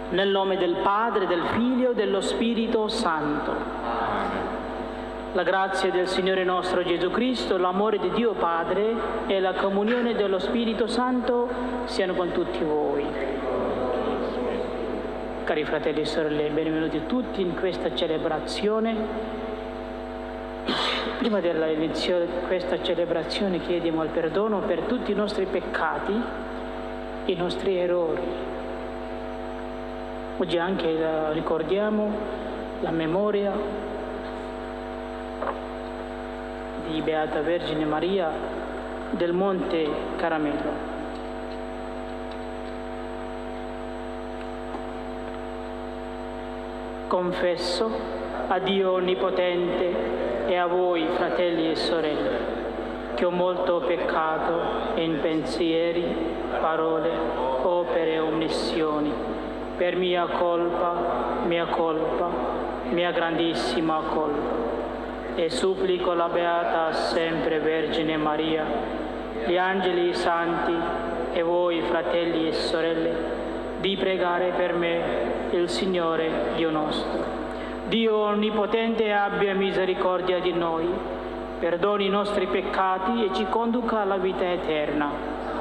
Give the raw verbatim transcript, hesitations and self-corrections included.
Nel nome del Padre, del Figlio e dello Spirito Santo. La grazia del Signore nostro Gesù Cristo, l'amore di Dio Padre e la comunione dello Spirito Santo siano con tutti voi. Cari fratelli e sorelle, benvenuti tutti in questa celebrazione. Prima dell'inizio di questa celebrazione chiediamo il perdono per tutti i nostri peccati, i nostri errori. Oggi anche la, ricordiamo la memoria di Beata Vergine Maria del Monte Caramello. Confesso a Dio Onnipotente e a voi, fratelli e sorelle, che ho molto peccato in pensieri, parole, opere e omissioni, per mia colpa, mia colpa, mia grandissima colpa. E supplico la Beata sempre Vergine Maria, gli angeli santi e voi, fratelli e sorelle, di pregare per me il Signore Dio nostro. Dio Onnipotente abbia misericordia di noi, perdoni i nostri peccati e ci conduca alla vita eterna.